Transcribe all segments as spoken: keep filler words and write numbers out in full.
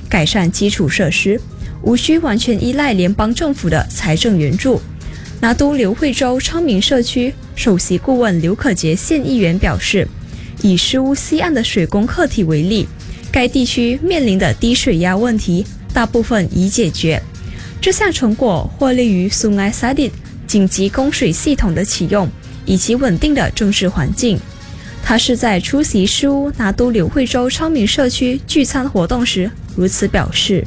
改善基础设施，无需完全依赖联邦政府的财政援助。拿督刘惠州昌明社区首席顾问刘可杰县议员表示，以诗屋西岸的水工课题为例，该地区面临的低水压问题大部分已解决。这项成果获利于 Sungai Sadit 紧急供水系统的启用以及稳定的政治环境。他是在出席诗屋拿督刘惠州昌明社区聚餐活动时如此表示。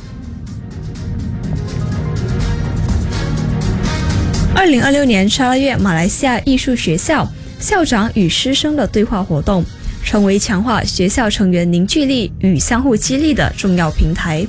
二零二六年沙拉越马来西亚艺术学校校长与师生的对话活动，成为强化学校成员凝聚力与相互激励的重要平台。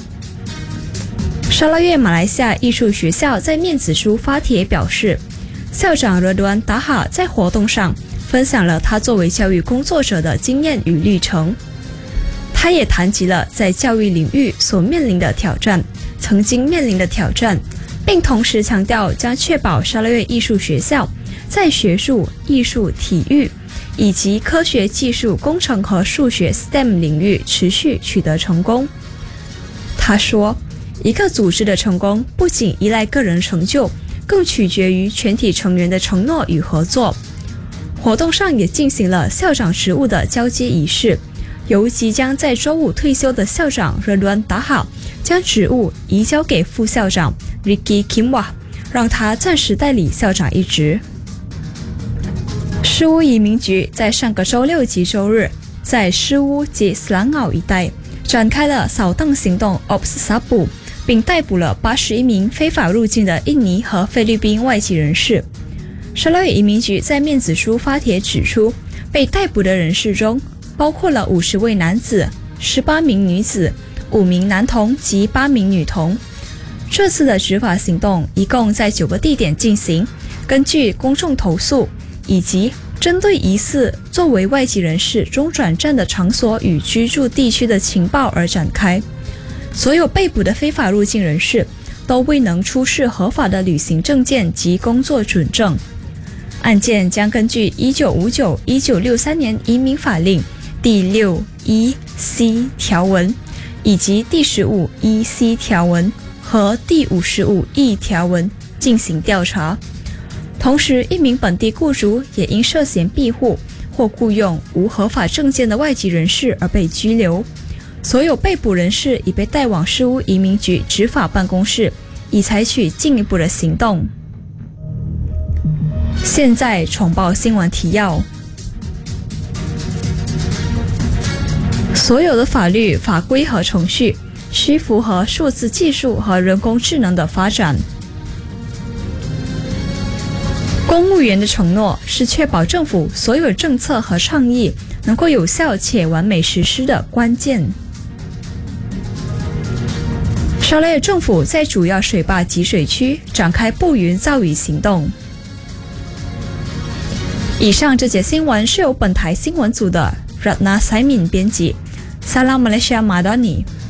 沙拉越马来西亚艺术学校在面子书发帖表示，校长热端达哈在活动上分享了他作为教育工作者的经验与历程。他也谈及了在教育领域所面临的挑战，曾经面临的挑战，并同时强调将确保沙拉越艺术学校在学术、艺术、体育以及科学技术、工程和数学 S T E M 领域持续取得成功。他说，一个组织的成功不仅依赖个人成就，更取决于全体成员的承诺与合作。活动上也进行了校长职务的交接仪式，由即将在周五退休的校长热端达哈将职务移交给副校长 Ricky Kimwa， 让他暂时代理校长一职。诗屋移民局在上个周六及周日在诗屋及斯兰奥一带展开了扫荡行动 Ops Sabu， 并逮捕了八十一名非法入境的印尼和菲律宾外籍人士。沙拉越移民局在面子书发帖指出，被逮捕的人士中包括了五十位男子、十八名女子、五名男童及八名女童。这次的执法行动一共在九个地点进行，根据公众投诉以及针对疑似作为外籍人士中转站的场所与居住地区的情报而展开。所有被捕的非法入境人士都未能出示合法的旅行证件及工作准证。案件将根据一九五九、一九六三年移民法令第六一 C 条文以及第十五一 C 条文和第五十五 E 条文进行调查。同时，一名本地雇主也因涉嫌庇护或雇用无合法证件的外籍人士而被拘留。所有被捕人士已被带往诗屋移民局执法办公室，以采取进一步的行动。现在重报新闻提要。所有的法律法规和程序需符合数字技术和人工智能的发展。公务员的承诺是确保政府所有政策和倡议能够有效且完美实施的关键。沙拉越政府在主要水坝集水区展开布云造雨行动。以上这节新闻是由本台新闻组的 Ratna Saimin 编辑。Salam Malaysia Madani。